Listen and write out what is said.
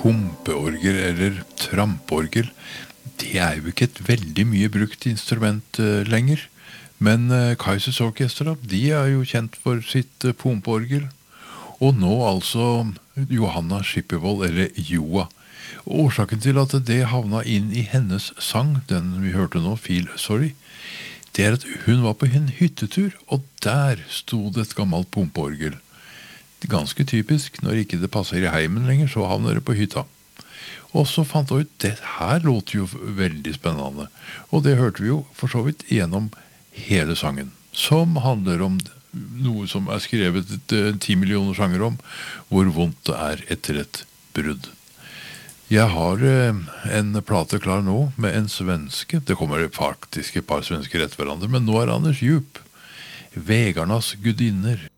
pumpeorgel eller tramporgel, det er jo ikke et veldig mye brukt instrument lenger. Men Kaizers Orchestra, de er jo kjent for sitt pumpeorgel. Og nå altså Johanna Schippervold, eller Joa. Årsaken til at det havna inn i hennes sang, den vi hørte nå, Feel Sorry, det er at hun var på en hyttetur, og der sto det et gammelt pumpeorgel. Ganske typisk, når ikke det passer i heimen lenger, så havner det på hytta. Og så fant jeg ut, det her låter jo veldig spennende. Og det hørte vi jo for så vidt gjennom hele sangen, som handler om noe som er skrevet 10 millioner sanger om, hvor vondt det er etter et brudd. Jeg har en plate klar nå med en svenske. Det kommer faktisk et par svensker etter hverandre, men nå er Anders Djup. Vegarnas gudinner.